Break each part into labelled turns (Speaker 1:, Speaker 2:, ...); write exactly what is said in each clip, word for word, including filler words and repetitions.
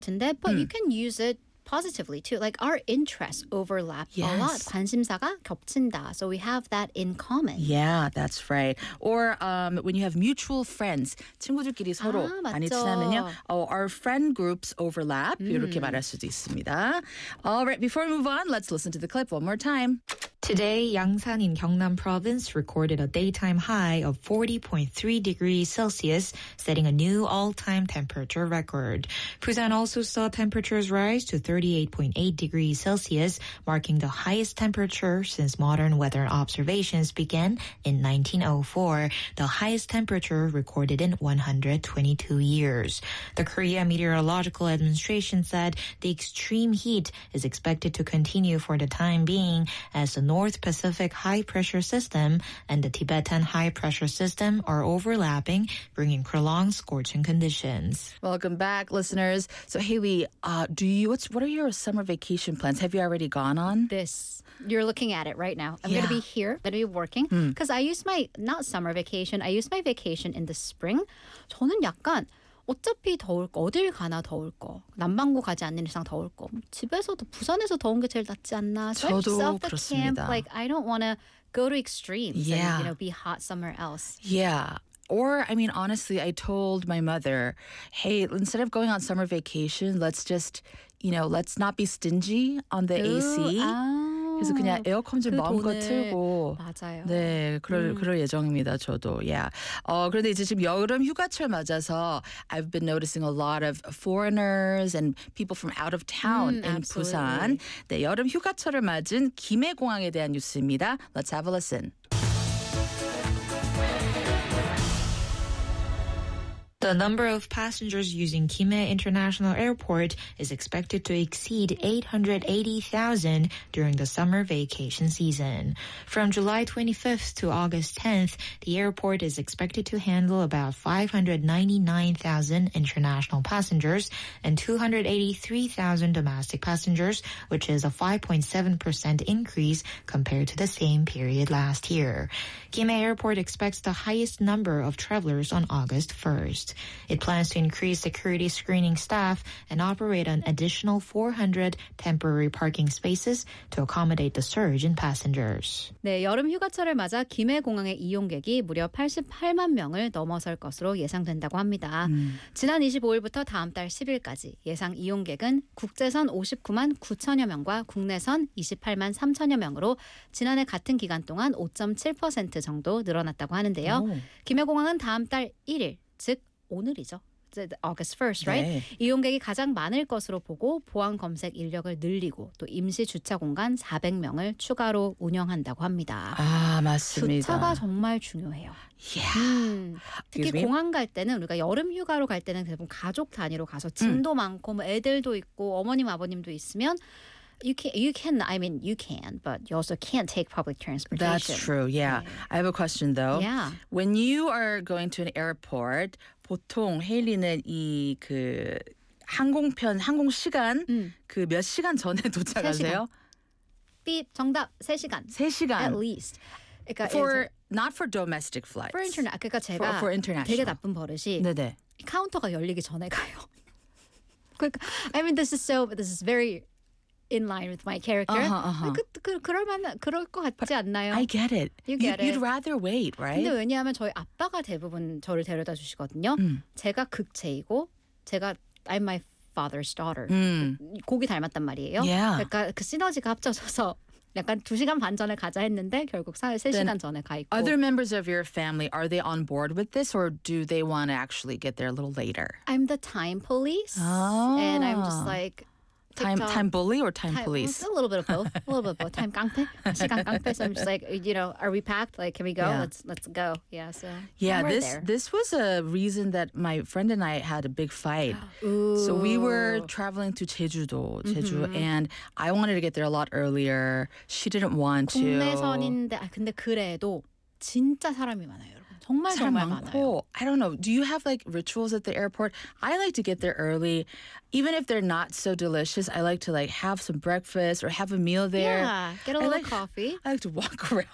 Speaker 1: but you can use it positively too. Like our interests overlap
Speaker 2: yes.
Speaker 1: a lot. 관심사가 겹친다. So we have that in common.
Speaker 2: Yeah, that's right. Or um, when you have mutual friends, 친구들끼리 서로
Speaker 1: 아,
Speaker 2: 많이
Speaker 1: 맞죠.
Speaker 2: 친하면요. Oh, our friend groups overlap.
Speaker 1: 음.
Speaker 2: 이렇게 말할 수도 있습니다. All right, before we move on, let's listen to the clip one more time.
Speaker 3: Today, Yangsan in Gyeongnam province recorded a daytime high of forty point three degrees Celsius, setting a new all-time temperature record. Busan also saw temperatures rise to thirty-eight point eight degrees Celsius, marking the highest temperature since modern weather observations began in nineteen oh four, the highest temperature recorded in one hundred twenty-two years. The Korea Meteorological Administration said the extreme heat is expected to continue for the time being as the North Pacific high-pressure system and the Tibetan high-pressure system are overlapping, bringing prolonged scorching conditions.
Speaker 2: Welcome back, listeners. So, Haley, uh, do you? What's what are your summer vacation plans? Have you already gone on?
Speaker 1: This, you're looking at it right now. I'm
Speaker 2: Yeah.
Speaker 1: going to be here. I'm going to be working. Because I use my, not summer vacation, I use my vacation in the spring. 저는 약간 어차피 더울 거 어딜 가나 더울 거 남반구 가지 않는 이상 더울 거 집에서도 부산에서 더운 게 제일 낫지 않나. So I just
Speaker 2: 저도
Speaker 1: off the camp.
Speaker 2: 그렇습니다.
Speaker 1: Like I don't want to go to extremes
Speaker 2: Yeah.
Speaker 1: and you know be hot somewhere else.
Speaker 2: Yeah. Or, I mean, honestly, I told my mother, hey, instead of going on summer vacation, let's just, you know, let's not be stingy on the A C.
Speaker 1: 아,
Speaker 2: 그래서 그냥 에어컨 좀
Speaker 1: 그
Speaker 2: 마음껏
Speaker 1: 돈을-
Speaker 2: 틀고.
Speaker 1: 맞아요.
Speaker 2: 네, 그럴, 그럴 예정입니다, 저도. Yeah. 어, 그런데 이제 지금 여름 휴가철 맞아서 I've been noticing a lot of foreigners and people from out of town
Speaker 1: 음,
Speaker 2: in
Speaker 1: absolutely.
Speaker 2: 부산. 네, 여름 휴가철을 맞은 김해공항에 대한 뉴스입니다. Let's have a listen.
Speaker 3: The number of passengers using Kimhae International Airport is expected to exceed eight hundred eighty thousand during the summer vacation season. From July twenty-fifth to August tenth, the airport is expected to handle about five hundred ninety-nine thousand international passengers and two hundred eighty-three thousand domestic passengers, which is a five point seven percent increase compared to the same period last year. Kimhae Airport expects the highest number of travelers on August first. It plans to increase security screening staff and operate an additional four hundred temporary parking spaces to accommodate the surge in passengers.
Speaker 1: 네, 여름 휴가철을 맞아 김해공항의 이용객이 무려 팔십팔만 명을 넘어설 것으로 예상된다고 합니다.
Speaker 2: 음.
Speaker 1: 지난 이십오일부터 다음 달 십일까지 예상 이용객은 국제선 오십구만 구천여 명과 국내선 이십팔만 삼천여 명으로 지난해 같은 기간 동안 오 점 칠 퍼센트 정도 늘어났다고 하는데요.
Speaker 2: 오.
Speaker 1: 김해공항은 다음 달 일일, 즉 오늘이죠. August first, right?
Speaker 2: 네.
Speaker 1: 이용객이 가장 많을 것으로 보고 보안 검색 인력을 늘리고 또 임시 주차 공간 사백 명을 추가로 운영한다고 합니다.
Speaker 2: 아, 맞습니다.
Speaker 1: 주차가 정말 중요해요.
Speaker 2: Yeah.
Speaker 1: 음, 특히
Speaker 2: Excuse me?
Speaker 1: 공항 갈 때는 우리가 여름 휴가로 갈 때는 대부분 가족 단위로 가서 짐도 많고 뭐 애들도 있고 어머님 아버님도 있으면 You can, you can, I mean, you can, but you also can't take public transportation.
Speaker 2: That's true. Yeah. I have a question though.
Speaker 1: Yeah.
Speaker 2: When you are going to an airport, 보통 헤일리는 이 그 항공편 항공 시간
Speaker 1: 음.
Speaker 2: 그 몇 시간 전에 도착하세요?
Speaker 1: 삐 정답 세 시간.
Speaker 2: 세 시간.
Speaker 1: At least. 그러니까
Speaker 2: For not for domestic flights.
Speaker 1: for internet. 그러니까 제가
Speaker 2: For- for international.
Speaker 1: 되게 나쁜 버릇이
Speaker 2: 네네.
Speaker 1: 카운터가 열리기 전에 가요. 그러니까 I mean this is so this is very in line with my character.
Speaker 2: Uh-huh, uh-huh.
Speaker 1: 그, 그 그럴 만 그럴 것 같지 않나요?
Speaker 2: I get it.
Speaker 1: You get
Speaker 2: You'd
Speaker 1: it.
Speaker 2: rather wait, right?
Speaker 1: 근데 왜냐하면 저희 아빠가 대부분 저를 데려다 주시거든요.
Speaker 2: 음.
Speaker 1: 제가 극체이고 제가 I'm my father's daughter.
Speaker 2: 음.
Speaker 1: 곡이 닮았단 말이에요.
Speaker 2: Yeah.
Speaker 1: 그러니까 그 시너지가 합쳐져서 약간 두 시간 반 전에 가자 했는데 결국 세 시간 전에 가 있고.
Speaker 2: Other members of your family, are they on board with this or do they want to actually get there a little later?
Speaker 1: I'm the time police.
Speaker 2: Ah.
Speaker 1: And I'm just like
Speaker 2: Time
Speaker 1: TikTok,
Speaker 2: time bully or time,
Speaker 1: time-
Speaker 2: police?
Speaker 1: A little bit of both. A little bit of both. Time 깡패, 시간 깡패. So I'm just like, you know, are we packed? Like, can we go?
Speaker 2: Yeah.
Speaker 1: Let's let's go. Yeah. So
Speaker 2: Yeah,
Speaker 1: we're
Speaker 2: this
Speaker 1: there.
Speaker 2: this was a reason that my friend and I had a big fight. So we were traveling to Jeju-do, Jeju,
Speaker 1: Mm-hmm.
Speaker 2: and I wanted to get there a lot earlier. She didn't want to.
Speaker 1: 국내선인데 아 근데 그래도 진짜 사람이 많아요, 여러분. 정말
Speaker 2: 사람
Speaker 1: 정말 많아요.
Speaker 2: 많고. I don't know. Do you have like rituals at the airport? I like to get there early. Even if they're not so delicious, I like to like have some breakfast or have a meal there.
Speaker 1: Yeah, get a
Speaker 2: I
Speaker 1: little
Speaker 2: like-
Speaker 1: coffee.
Speaker 2: I like to walk around.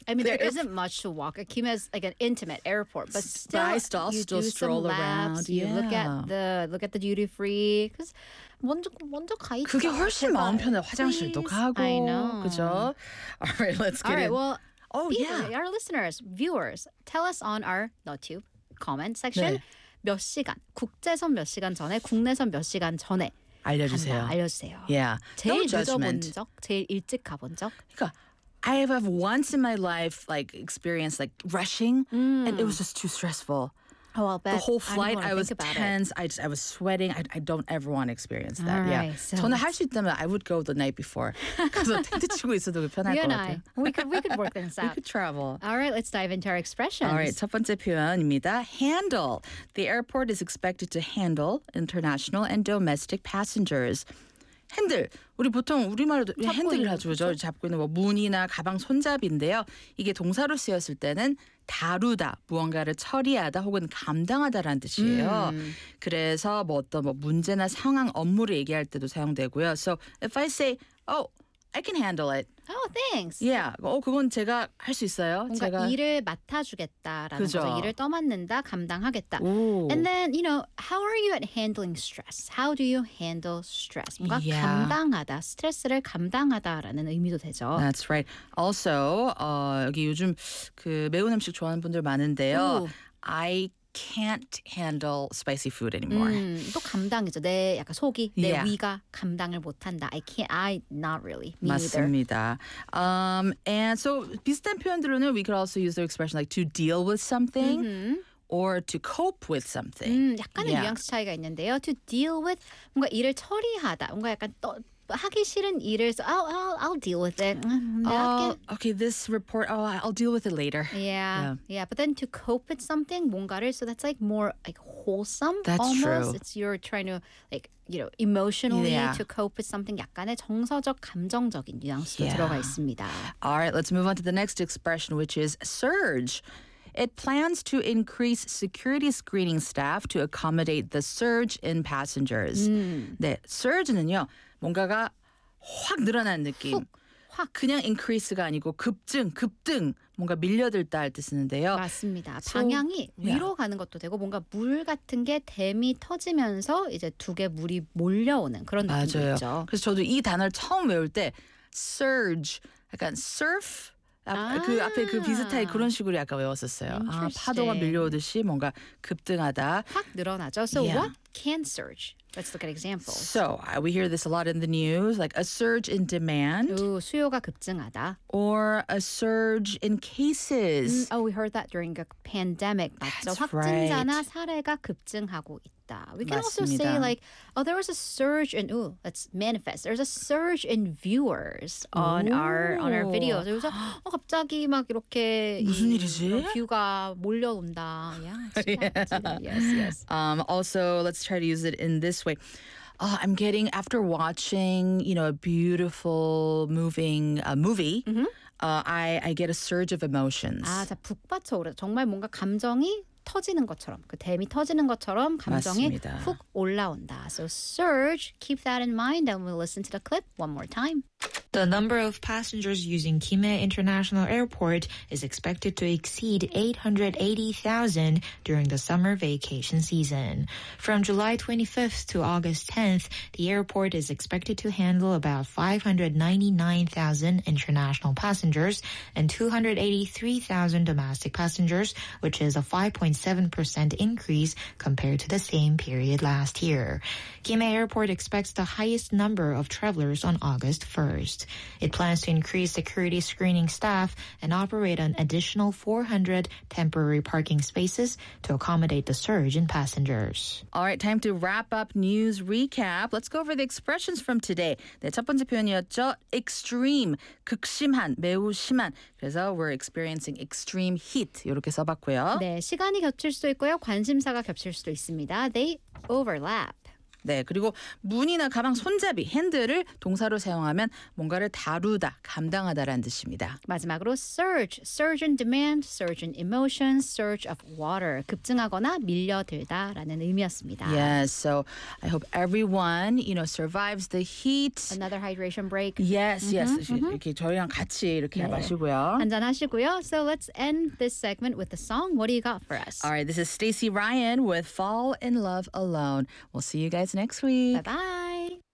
Speaker 1: I mean, there isn't much to walk. Kima is like an intimate airport, but still,
Speaker 2: I still-
Speaker 1: you
Speaker 2: still
Speaker 1: do
Speaker 2: stroll
Speaker 1: some laps,
Speaker 2: around.
Speaker 1: You look
Speaker 2: Yeah.
Speaker 1: at the look at the duty free. Because 먼저 먼저 가 있자.
Speaker 2: 그게 훨씬 마음 편해. 화장실도
Speaker 1: Please.
Speaker 2: 가고.
Speaker 1: I know.
Speaker 2: 그죠? All right, let's get
Speaker 1: All right.
Speaker 2: in.
Speaker 1: Well,
Speaker 2: oh,
Speaker 1: people,
Speaker 2: yeah.
Speaker 1: our listeners, viewers, tell us on our NoTube comment section
Speaker 2: 네.
Speaker 1: 몇 시간, 국제선 몇 시간 전에, 국내선 몇 시간 전에
Speaker 2: 알려주세요.
Speaker 1: 간다. 알려주세요.
Speaker 2: Yeah.
Speaker 1: 제일
Speaker 2: no
Speaker 1: 늦어본
Speaker 2: judgment.
Speaker 1: 적, 제일 일찍 가본 적.
Speaker 2: 그러니까 I have once in my life like experienced like rushing, and it was just too stressful.
Speaker 1: Oh, I'll bet.
Speaker 2: The whole
Speaker 1: I don't
Speaker 2: flight,
Speaker 1: wanna
Speaker 2: I, was
Speaker 1: think about it.
Speaker 2: tense. I just, I was sweating. I, I don't ever want to experience that.
Speaker 1: All
Speaker 2: yeah.
Speaker 1: right, so
Speaker 2: 저는 할 수 있다면 I would go the night before. 그래서 텐트 치고 있어도 편할
Speaker 1: You
Speaker 2: 것
Speaker 1: and
Speaker 2: 같아요.
Speaker 1: I, we could we could work things
Speaker 2: We
Speaker 1: out.
Speaker 2: could travel.
Speaker 1: All right, let's dive into our expressions.
Speaker 2: All right, 첫 번째 표현입니다. Handle. The airport is expected to handle international and domestic passengers. 핸들. 우리 보통 우리말로도 핸들을
Speaker 1: 있는
Speaker 2: 하죠. 그죠? 잡고 있는 뭐 문이나 가방 손잡이인데요. 이게 동사로 쓰였을 때는 다루다, 무언가를 처리하다 혹은 감당하다라는 뜻이에요.
Speaker 1: 음.
Speaker 2: 그래서 뭐 어떤 뭐 문제나 상황, 업무를 얘기할 때도 사용되고요. So if I say, oh, I can handle it.
Speaker 1: Oh, thanks.
Speaker 2: Yeah. 어, 그건 제가 할 수 있어요.
Speaker 1: 뭔가
Speaker 2: 제가
Speaker 1: 일을 맡아주겠다라는
Speaker 2: 그죠.
Speaker 1: 거죠. 일을 떠맡는다, 감당하겠다.
Speaker 2: 오.
Speaker 1: And then, you know, how are you at handling stress? How do you handle stress? 뭔가
Speaker 2: Yeah.
Speaker 1: 감당하다, 스트레스를 감당하다라는 의미도 되죠.
Speaker 2: That's right. Also, 어, 여기 요즘 그 매운 음식 좋아하는 분들 많은데요.
Speaker 1: 오.
Speaker 2: I can't handle spicy food anymore.
Speaker 1: 음, 또 감당이죠. 내 약간 속이, 내
Speaker 2: Yeah.
Speaker 1: 위가 감당을 못한다. I can't, I not really. Me neither.
Speaker 2: 맞습니다. Um, and so 비슷한 표현들로는 we could also use the expression like to deal with something
Speaker 1: 음.
Speaker 2: or to cope with something.
Speaker 1: 음, 약간의
Speaker 2: Yeah.
Speaker 1: 뉘앙스 차이가 있는데요. To deal with 뭔가 일을 처리하다. 뭔가 약간 떠, 하기 싫은 일을 써, I'll, I'll, I'll deal with it. 음, 내가
Speaker 2: Oh,
Speaker 1: 할게.
Speaker 2: okay, this report, oh, I'll deal with it later.
Speaker 1: Yeah, yeah, But then to cope with something, 뭔가를, so that's like more like wholesome.
Speaker 2: That's
Speaker 1: almost.
Speaker 2: true.
Speaker 1: It's you're trying to like you know emotionally
Speaker 2: Yeah.
Speaker 1: to cope with something. 약간의 정서적, 감정적인 뉘앙스도
Speaker 2: Yeah.
Speaker 1: 들어가 있습니다.
Speaker 2: All right, let's move on to the next expression, which is surge. It plans to increase security screening staff to accommodate the surge in passengers. 네, surge는요, 뭔가가 확 늘어나는 느낌.
Speaker 1: 훅, 확.
Speaker 2: 그냥 increase가 아니고 급증, 급등, 뭔가 밀려들다 할 때 쓰는데요.
Speaker 1: 맞습니다.
Speaker 2: So,
Speaker 1: 방향이
Speaker 2: yeah.
Speaker 1: 위로 가는 것도 되고 뭔가 물 같은 게 댐이 터지면서 이제 두 개 물이 몰려오는 그런 느낌도
Speaker 2: 맞아요.
Speaker 1: 있죠.
Speaker 2: 그래서 저도 이 단어를 처음 외울 때 surge, 약간 surf, 아, 그 앞에 그 비슷하게 그런 식으로 약간 외웠었어요. 아,
Speaker 1: Interesting.
Speaker 2: 파도가 밀려오듯이 뭔가 급등하다.
Speaker 1: 확 늘어나죠. So
Speaker 2: Yeah.
Speaker 1: what can surge? Let's look at examples.
Speaker 2: So uh, we hear this a lot in the news, like a surge in demand
Speaker 1: 오, 수요가 급증하다.
Speaker 2: or a surge in cases.
Speaker 1: Oh, we heard that during the pandemic. 맞죠?
Speaker 2: That's
Speaker 1: 확진자나 사례가 급증하고 있다. We can also say
Speaker 2: 맞습니다.
Speaker 1: like, oh, there was a surge in, ooh, let's manifest. There's a surge in viewers on our on our
Speaker 2: 오.
Speaker 1: videos. 그래서 어, 갑자기 막 이렇게
Speaker 2: 무슨
Speaker 1: 이
Speaker 2: 일이지?
Speaker 1: 뷰가 몰려온다. Yeah, it's right. Yes, yes.
Speaker 2: Um, also, let's try to use it in this way. Uh, I'm getting after watching, you know, a beautiful, moving uh, movie. Uh, I I get a surge of emotions.
Speaker 1: 아, 자, 북받쳐오르다. 정말 뭔가 감정이 터지는 것처럼, 그 댐이 터지는 것처럼 감정이
Speaker 2: 맞습니다.
Speaker 1: 훅 올라온다. So surge, keep that in mind, and we'll listen to the clip one more time.
Speaker 3: The number of passengers using Kime International Airport is expected to exceed eight hundred eighty thousand during the summer vacation season. From July twenty-fifth to August tenth, the airport is expected to handle about five hundred ninety-nine thousand international passengers and two hundred eighty-three thousand domestic passengers, which is a five point seven percent increase compared to the same period last year. Kime Airport expects the highest number of travelers on August first. It plans to increase security screening staff and operate an additional four hundred temporary parking spaces to accommodate the surge in passengers.
Speaker 2: All right, time to wrap up news recap. Let's go over the expressions from today. 네, 첫 번째 표현이었죠. extreme, 극심한, 매우 심한. 그래서 we're experiencing extreme heat 이렇게 써봤고요.
Speaker 1: 네, 시간이 겹칠 수도 있고요. 관심사가 겹칠 수도 있습니다. They overlap.
Speaker 2: 네, 그리고 문이나 가방 손잡이, 핸들을 동사로 사용하면 뭔가를 다루다, 감당하다라는 뜻입니다.
Speaker 1: 마지막으로 surge, surge in demand, surge in emotions, surge of water. 급증하거나 밀려들다라는 의미였습니다.
Speaker 2: Yes, so I hope everyone, you know, survives the heat.
Speaker 1: Another hydration break.
Speaker 2: Yes, yes. 이렇게 저희랑 같이 이렇게 마시고요.
Speaker 1: 한잔 하시고요. So let's end this segment with a song. What do you got for us?
Speaker 2: All right, this is Stacey Ryan with Fall in Love Alone. We'll see you guys next week.
Speaker 1: Bye-bye.